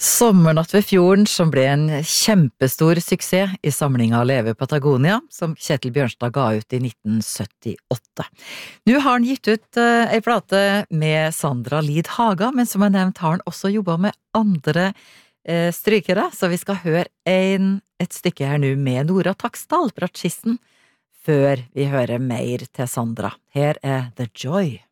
Sommernatt ved fjorden som ble en kjempestor suksess i samlinga Leve Patagonia, som Kjetil Bjørnstad ga ut i 1978. Nå har han gitt ut ei plate med Sandra Lid Haga, men som jeg nevnt har han også jobbet med andre strykere, så vi skal høre et stykke her nå med Nora Taksdal, bratsjisten, før vi hører mer til Sandra. Her er The Joy.